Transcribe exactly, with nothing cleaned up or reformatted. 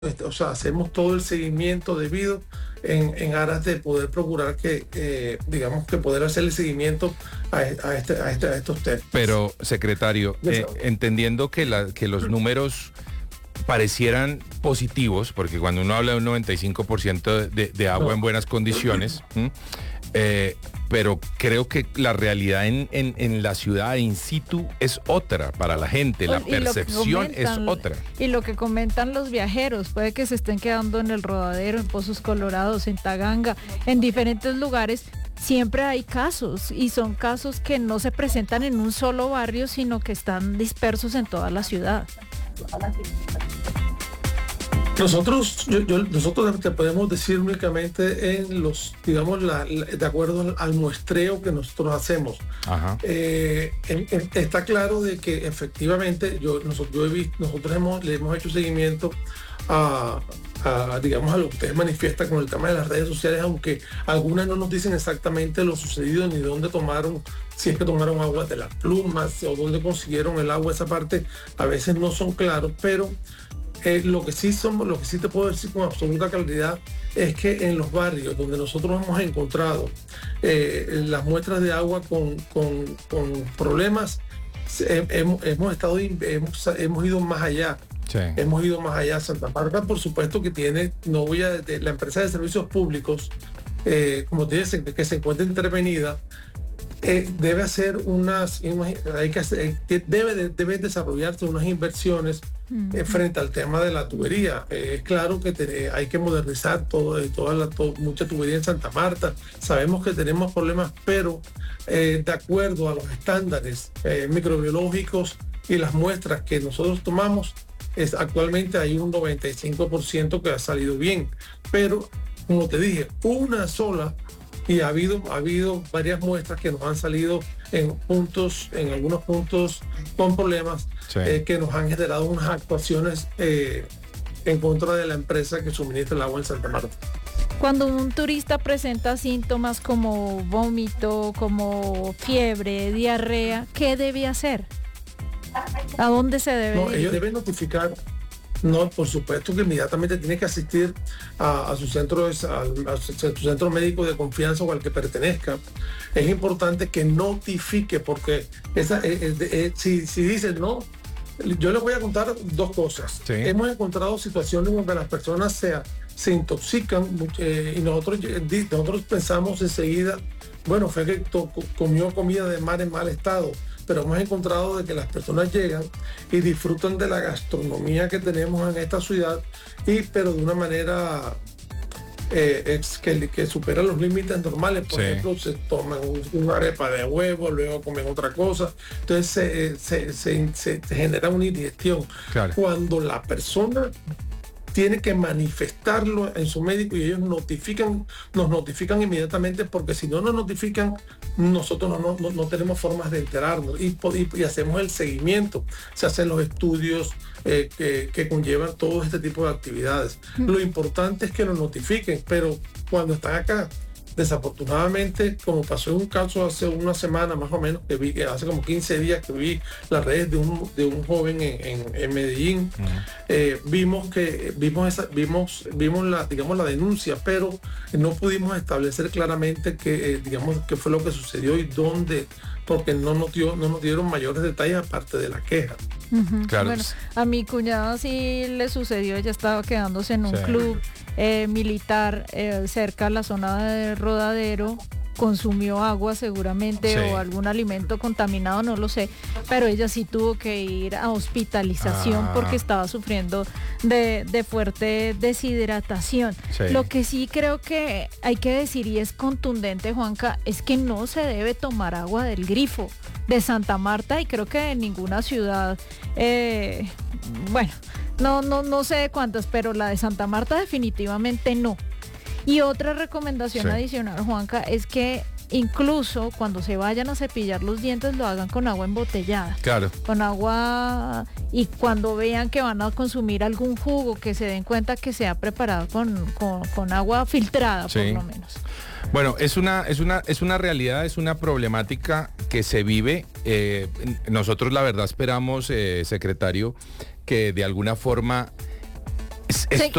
este, o sea, hacemos todo el seguimiento debido en, en aras de poder procurar que, eh, digamos, que poder hacer el seguimiento a, a, este, a, este, a estos temas. Pero, secretario, eh, entendiendo que, la, que los números parecieran positivos, porque cuando uno habla de un noventa y cinco por ciento de, de agua no. en buenas condiciones, eh, pero creo que la realidad en, en, en la ciudad in situ es otra para la gente, la y percepción comentan, es otra. Y lo que comentan los viajeros, puede que se estén quedando en el Rodadero, en Pozos Colorados, en Taganga, en diferentes lugares. Siempre hay casos y son casos que no se presentan en un solo barrio, sino que están dispersos en toda la ciudad. Nosotros, yo, yo, nosotros te podemos decir únicamente en los, digamos, la, la, de acuerdo al, al muestreo que nosotros hacemos. Ajá. Eh, en, en, está claro de que efectivamente yo, nosotros, yo he visto, nosotros hemos, le hemos hecho seguimiento a, a, digamos, a lo que ustedes manifiestan con el tema de las redes sociales, aunque algunas no nos dicen exactamente lo sucedido ni dónde tomaron, si es que tomaron agua de las plumas o dónde consiguieron el agua, esa parte a veces no son claros, pero Eh, lo que sí somos, lo que sí te puedo decir con absoluta claridad es que en los barrios donde nosotros hemos encontrado eh, las muestras de agua con, con, con problemas, eh, hemos, hemos estado hemos, hemos ido más allá. Sí. Hemos ido más allá. Santa Marta, por supuesto que tiene, no voy a, de, la empresa de servicios públicos, eh, como te dicen, que se encuentra intervenida. Eh, debe hacer unas, hay que hacer, debe, debe desarrollarse unas inversiones eh, frente al tema de la tubería. Eh, es claro que te, hay que modernizar todo, toda la, todo, mucha tubería en Santa Marta. Sabemos que tenemos problemas, pero eh, de acuerdo a los estándares eh, microbiológicos y las muestras que nosotros tomamos, es, actualmente hay un noventa y cinco por ciento que ha salido bien. Pero, como te dije, una sola. Y ha habido, ha habido varias muestras que nos han salido en puntos, en algunos puntos con problemas, sí. eh, que nos han generado unas actuaciones eh, en contra de la empresa que suministra el agua en Santa Marta. Cuando un turista presenta síntomas como vómito, como fiebre, diarrea, ¿qué debe hacer? ¿A dónde se debe no, ir? Ellos deben notificar. No, por supuesto que inmediatamente tiene que asistir a, a, su centro, a, a su centro médico de confianza o al que pertenezca. Es importante que notifique, porque esa, eh, eh, si, si dicen no, yo les voy a contar dos cosas. Sí. Hemos encontrado situaciones donde las personas se, se intoxican eh, y nosotros, nosotros pensamos enseguida, bueno, fue que to, comió comida de mar en mal estado. Pero hemos encontrado de que las personas llegan y disfrutan de la gastronomía que tenemos en esta ciudad, y pero de una manera eh, es que, que supera los límites normales. Por sí. ejemplo, se toman un, una arepa de huevo, luego comen otra cosa, entonces se, se, se, se, se genera una indigestión. Claro. Cuando la persona tiene que manifestarlo en su médico y ellos notifican, nos notifican inmediatamente, porque si no nos notifican, nosotros no, no, no tenemos formas de enterarnos y, y, y hacemos el seguimiento, se hacen los estudios eh, que, que conllevan todo este tipo de actividades. Mm. Lo importante es que nos notifiquen, pero cuando están acá, desafortunadamente, como pasó en un caso hace una semana más o menos, que vi, que hace como quince días que vi las redes de un, de un joven en, en, en Medellín, uh-huh. eh, vimos que vimos esa, vimos, vimos la, digamos, la denuncia, pero no pudimos establecer claramente que, eh, digamos, qué fue lo que sucedió y dónde, porque no nos dio, no nos dieron mayores detalles aparte de la queja. Uh-huh. Claro. Bueno, a mi cuñada sí le sucedió, ella estaba quedándose en un sí. club eh, militar eh, cerca de la zona de Rodadero, consumió agua seguramente sí. o algún alimento contaminado, no lo sé, pero ella sí tuvo que ir a hospitalización ah. porque estaba sufriendo de, de fuerte deshidratación. Sí. Lo que sí creo que hay que decir, y es contundente, Juanca, es que no se debe tomar agua del grifo de Santa Marta, y creo que de ninguna ciudad, eh, bueno, no, no, no sé de cuántas, pero la de Santa Marta definitivamente no. Y otra recomendación sí. adicional, Juanca, es que incluso cuando se vayan a cepillar los dientes lo hagan con agua embotellada. Claro. Con agua, y cuando vean que van a consumir algún jugo, que se den cuenta que sea preparado con, con, con agua filtrada, sí. por lo menos. Bueno, es una, es una, es una realidad, es una problemática que se vive. Eh, nosotros la verdad esperamos, eh, secretario, que de alguna forma Esto